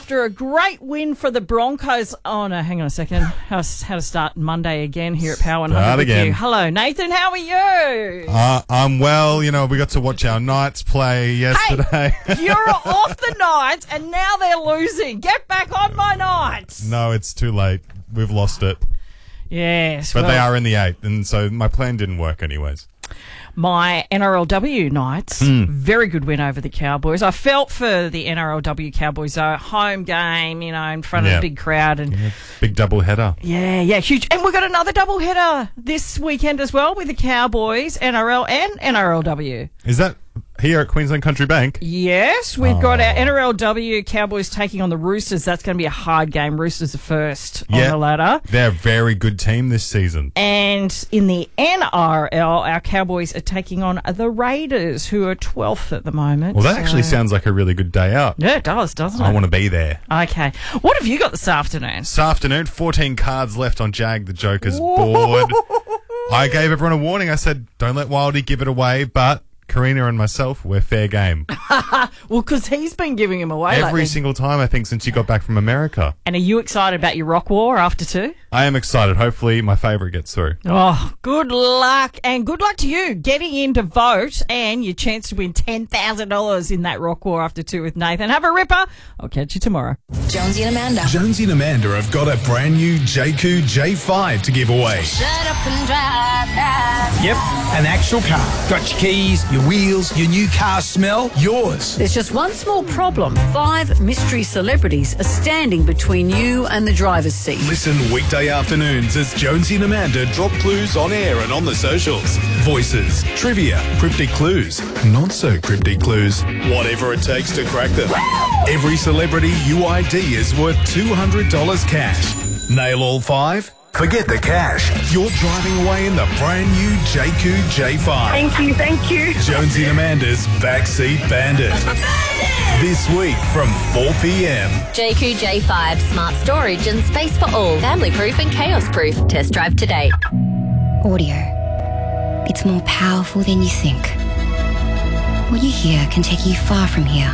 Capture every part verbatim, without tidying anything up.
after a great win for the Broncos. Oh, no, hang on a second. How, how to start Monday again here at Power one hundred Start with again. you. Hello, Nathan. How are you? Uh, I'm well. You know, we got to watch our Knights play yesterday. Hey, you're off the Knights, and now they're losing. Get back on my Knights. No, it's too late. We've lost it. Yes. But well, they are in the eighth, and so my plan didn't work anyways. My N R L W Knights, Mm. very good win over the Cowboys. I felt for the N R L W Cowboys, though. Home game, you know, in front Yeah. of a big crowd. And Yeah, big double header. yeah, yeah, huge. And we've got another double header this weekend as well with the Cowboys, N R L and N R L W. Is that here at Queensland Country Bank? Yes, we've got Oh. our N R L W Cowboys taking on the Roosters. That's going to be a hard game. Roosters are first on Yeah. the ladder. They're a very good team this season. And in the N R L, our Cowboys are taking on the Raiders, who are twelfth at the moment. Well, that actually So- sounds like a really good day out. Yeah, it does, doesn't it? I want to be there. Okay. What have you got this afternoon? This afternoon, fourteen cards left on Jag the Joker's board. I gave everyone a warning. I said, don't let Wildy give it away, but Karina and myself, we're fair game. Well, because he's been giving him away Every lately. single time, I think, since you got back from America. And are you excited about your Rock War after two? I am excited. Hopefully, my favourite gets through. Oh, good luck. And good luck to you getting in to vote and your chance to win ten thousand dollars in that Rock War after two with Nathan. Have a ripper. I'll catch you tomorrow. Jonesy and Amanda. Jonesy and Amanda have got a brand new J Q J five to give away. Shut up and drive now. Yep, an actual car. Got your keys, your wheels, your new car smell, yours. There's just one small problem. Five mystery celebrities are standing between you and the driver's seat. Listen weekday afternoons as Jonesy and Amanda drop clues on air and on the socials. Voices, trivia, cryptic clues, not so cryptic clues, whatever it takes to crack them. Every celebrity U I D is worth two hundred dollars cash. Nail all five? Forget the cash. You're driving away in the brand new J Q J five. Thank you, thank you. Jonesy and Amanda's Backseat Bandit. This week from four p.m. J Q J five, smart storage and space for all. Family proof and chaos proof. Test drive today. Audio. It's more powerful than you think. What you hear can take you far from here.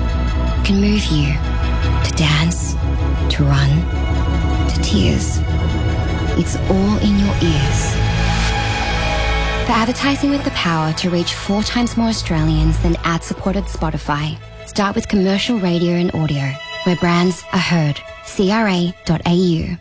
Can move you to dance, to run, to tears. It's all in your ears. For advertising with the power to reach four times more Australians than ad-supported Spotify, start with commercial radio and audio, where brands are heard. C R A dot A U.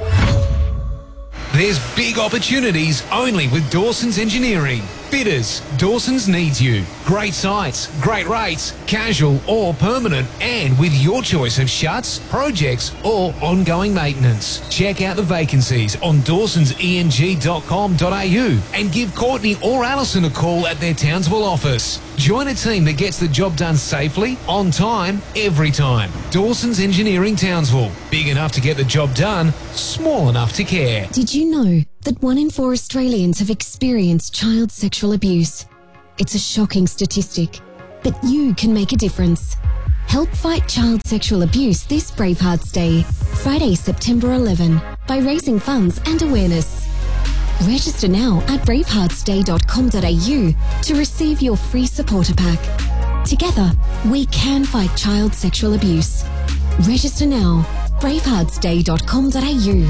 There's big opportunities only with Dawson's Engineering. Fitters, Dawson's needs you. Great sites, great rates, casual or permanent, and with your choice of shuts, projects or ongoing maintenance. Check out the vacancies on dawsons e n g dot com dot a u and give Courtney or Alison a call at their Townsville office. Join a team that gets the job done safely, on time, every time. Dawson's Engineering Townsville. Big enough to get the job done, small enough to care. Did you know that one in four Australians have experienced child sexual abuse? It's a shocking statistic, but you can make a difference. Help fight child sexual abuse this Bravehearts Day, Friday, September eleventh, by raising funds and awareness. Register now at bravehearts day dot com dot a u to receive your free supporter pack. Together, we can fight child sexual abuse. Register now, bravehearts day dot com dot a u.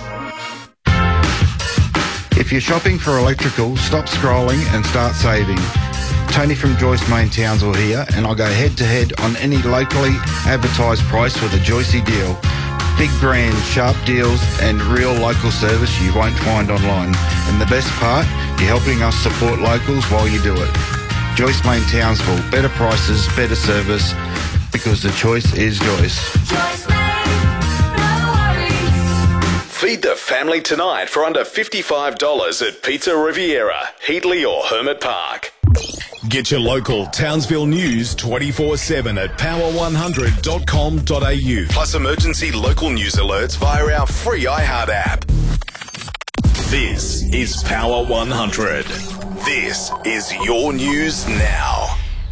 If you're shopping for electrical, stop scrolling and start saving. Tony from Joyce Main Townsville here, and I'll go head to head on any locally advertised price with a Joycey deal. Big brands, sharp deals, and real local service you won't find online. And the best part, you're helping us support locals while you do it. Joyce Main Townsville, better prices, better service, because the choice is Joyce. Joyce Main, no worries. Feed the family tonight for under fifty-five dollars at Pizza Riviera, Heatley or Hermit Park. Get your local Townsville news twenty-four seven at power one hundred dot com dot a u. Plus emergency local news alerts via our free iHeart app. This is Power one hundred. This is your news now.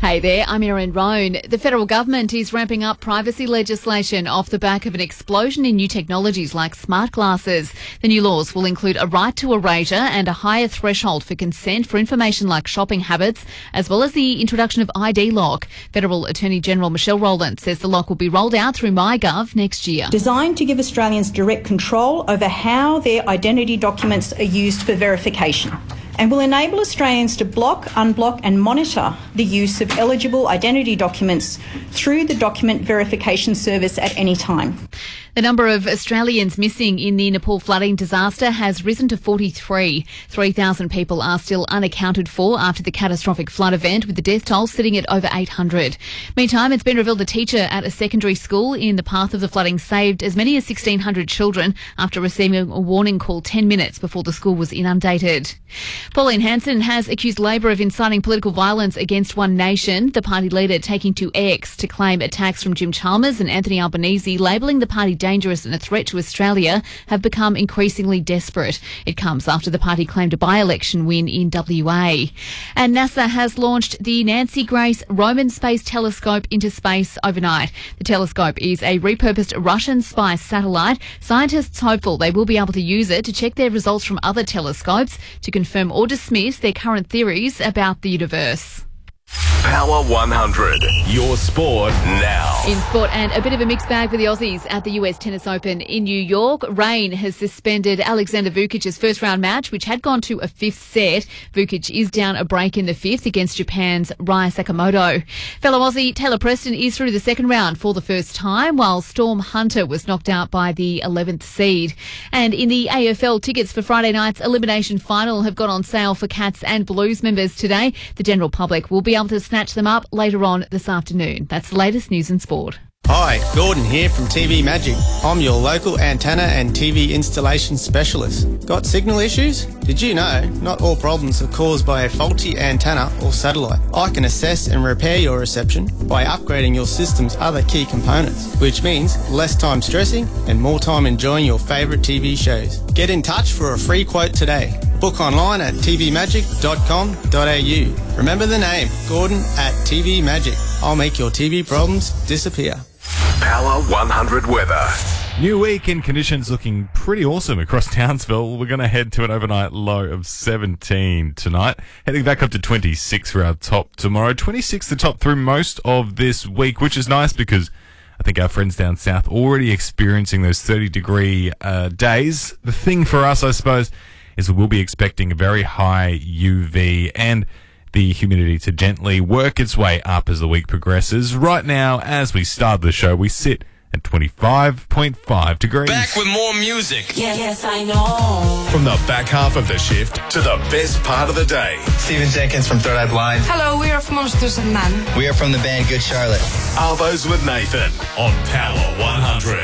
Hey there, I'm Erin Roan. The federal government is ramping up privacy legislation off the back of an explosion in new technologies like smart glasses. The new laws will include a right to erasure and a higher threshold for consent for information like shopping habits, as well as the introduction of I D lock. Federal Attorney General Michelle Rowland says the lock will be rolled out through MyGov next year. Designed to give Australians direct control over how their identity documents are used for verification, and will enable Australians to block, unblock and monitor the use of eligible identity documents through the document verification service at any time. The number of Australians missing in the Nepal flooding disaster has risen to forty-three. three thousand people are still unaccounted for after the catastrophic flood event, with the death toll sitting at over eight hundred. Meantime, it's been revealed a teacher at a secondary school in the path of the flooding saved as many as sixteen hundred children after receiving a warning call ten minutes before the school was inundated. Pauline Hanson has accused Labor of inciting political violence against One Nation, the party leader taking to X to claim attacks from Jim Chalmers and Anthony Albanese, labelling the party dangerous and a threat to Australia, have become increasingly desperate. It comes after the party claimed a by-election win in W A. And NASA has launched the Nancy Grace Roman Space Telescope into space overnight. The telescope is a repurposed Russian spy satellite. Scientists hopeful they will be able to use it to check their results from other telescopes to confirm or dismiss their current theories about the universe. Power one hundred, your sport now. In sport, and a bit of a mixed bag for the Aussies at the U S Tennis Open in New York. Rain has suspended Alexander Vukic's first round match, which had gone to a fifth set. Vukic is down a break in the fifth against Japan's Raya Sakamoto. Fellow Aussie Taylor Preston is through the second round for the first time, while Storm Hunter was knocked out by the eleventh seed. And in the A F L, tickets for Friday night's elimination final have gone on sale for Cats and Blues members today. The general public will be able to snatch them up later on this afternoon. That's the latest news and sport. Hi, Gordon here from T V Magic. I'm your local antenna and T V installation specialist. Got signal issues? Did you know not all problems are caused by a faulty antenna or satellite? I can assess and repair your reception by upgrading your system's other key components, which means less time stressing and more time enjoying your favourite T V shows. Get in touch for a free quote today. Book online at t v magic dot com dot a u. Remember the name, Gordon at T V Magic. I'll make your T V problems disappear. Power one hundred weather. New week and conditions looking pretty awesome across Townsville. We're going to head to an overnight low of seventeen tonight. Heading back up to twenty-six for our top tomorrow. twenty-six the top through most of this week, which is nice because I think our friends down south already experiencing those thirty degree uh, days. The thing for us, I suppose, is we'll be expecting a very high U V and the humidity to gently work its way up as the week progresses. Right now, as we start the show, we sit at twenty-five point five degrees. Back with more music. Yeah, yes, I know. From the back half of the shift to the best part of the day. Stephen Jenkins from Third Eye Blind. Hello, we are from Monsters and Men. We are from the band Good Charlotte. Arvos with Nathan on Power one hundred.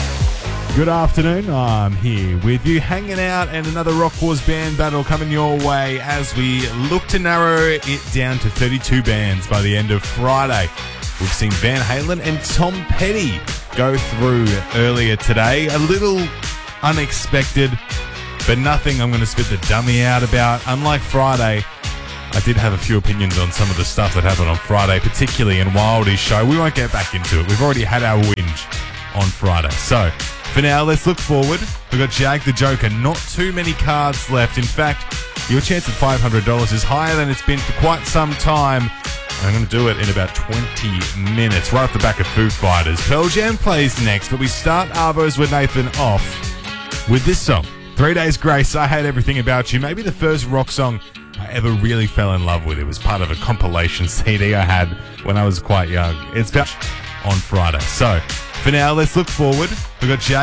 Good afternoon, I'm here with you, hanging out, and another Rock Wars band battle coming your way as we look to narrow it down to thirty-two bands by the end of Friday. We've seen Van Halen and Tom Petty go through earlier today. A little unexpected, but nothing I'm going to spit the dummy out about. Unlike Friday, I did have a few opinions on some of the stuff that happened on Friday, particularly in Wildie's show. We won't get back into it. We've already had our whinge on Friday. So, for now, let's look forward. We've got Jag the Joker. Not too many cards left. In fact, your chance at five hundred dollars is higher than it's been for quite some time. I'm going to do it in about twenty minutes, right off the back of Foo Fighters. Pearl Jam plays next, but we start Arvos with Nathan off with this song. Three Days Grace, I Hate Everything About You. Maybe the first rock song I ever really fell in love with. It was part of a compilation C D I had when I was quite young. It's about on Friday. So, for now, let's look forward. We've got Jag